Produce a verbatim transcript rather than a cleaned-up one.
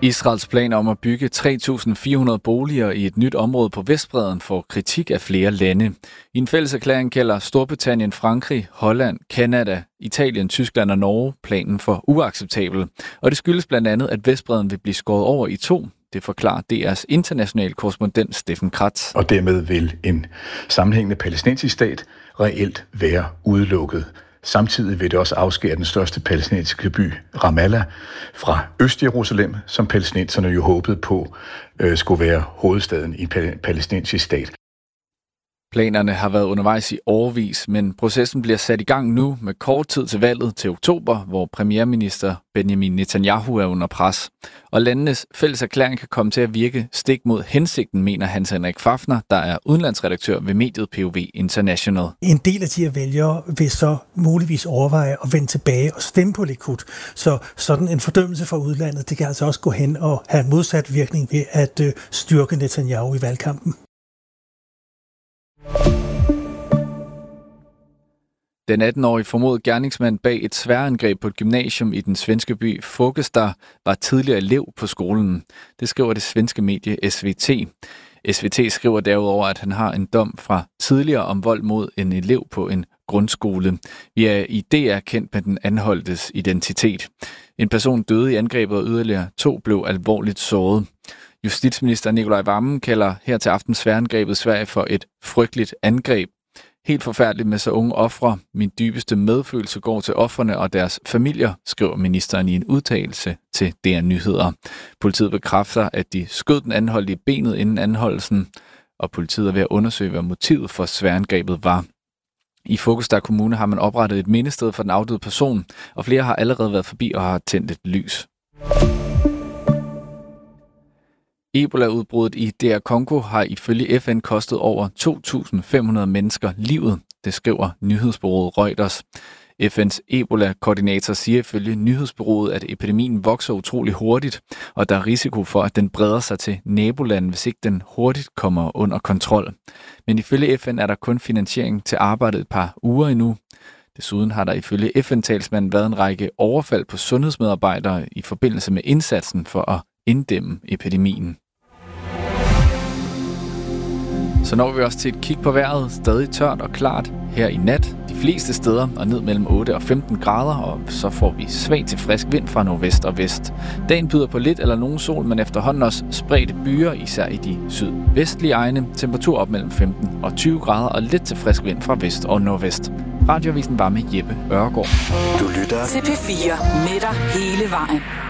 Israels planer om at bygge tre tusind fire hundrede boliger i et nyt område på Vestbredden får kritik af flere lande. I en fælles erklæring kalder Storbritannien, Frankrig, Holland, Canada, Italien, Tyskland og Norge planen for uacceptabel. Og det skyldes blandt andet, at Vestbredden vil blive skåret over i to. Det forklarer D R's internationale korrespondent Steffen Kratz. Og dermed vil en sammenhængende palæstinensisk stat reelt være udelukket. Samtidig vil det også afskære den største palæstinensiske by, Ramallah, fra Øst-Jerusalem, som palæstinenserne jo håbede på øh, skulle være hovedstaden i en palæstinensisk stat. Planerne har været undervejs i årevis, men processen bliver sat i gang nu med kort tid til valget til oktober, hvor premierminister Benjamin Netanyahu er under pres. Og landenes fælles erklæring kan komme til at virke stik mod hensigten, mener Hans Henrik Fafner, der er udenlandsredaktør ved mediet P O V International. En del af de her vælgere vil så muligvis overveje at vende tilbage og stemme på Likud. Så sådan en fordømmelse fra udlandet, det kan altså også gå hen og have en modsat virkning ved at øh, styrke Netanyahu i valgkampen. Den atten-årige formodede gerningsmand bag et sværangreb på et gymnasium i den svenske by Fågelsta var tidligere elev på skolen. Det skriver det svenske medie S V T. S V T skriver derudover, at han har en dom fra tidligere om vold mod en elev på en grundskole. Vi er i D R kendt med den anholdtes identitet. En person døde i angrebet, og yderligere to blev alvorligt såret. Justitsminister Nicolai Wammen kalder her til aften svæangrebet i Sverige for et frygteligt angreb. Helt forfærdeligt med så unge ofre. Min dybeste medfølelse går til ofrene og deres familier, skriver ministeren i en udtalelse til D R Nyheder. Politiet bekræfter, at de skød den anholdte i benet inden anholdelsen, og politiet er ved at undersøge, hvad motivet for svæangrebet var. I Fågelsta Kommune har man oprettet et mindested for den afdøde person, og flere har allerede været forbi og har tændt et lys. Ebola-udbruddet i D R Congo har ifølge F N kostet over to tusind fem hundrede mennesker livet, det skriver nyhedsbureauet Reuters. F N's Ebola-koordinator siger ifølge nyhedsbureauet, at epidemien vokser utrolig hurtigt, og der er risiko for, at den breder sig til nabolanden, hvis ikke den hurtigt kommer under kontrol. Men ifølge F N er der kun finansiering til arbejdet et par uger endnu. Desuden har der ifølge F N-talsmanden været en række overfald på sundhedsmedarbejdere i forbindelse med indsatsen for at inddæmme epidemien. Så når vi også til et kig på vejret, stadig tørt og klart her i nat. De fleste steder og ned mellem otte og femten grader, og så får vi svag til frisk vind fra nordvest og vest. Dagen byder på lidt eller nogen sol, men efterhånden også spredte byer, især i de sydvestlige egne. Temperatur op mellem femten og tyve grader og lidt til frisk vind fra vest og nordvest. Radioavisen var med Jeppe Ørgaard. Du lytter til P fire med dig hele vejen.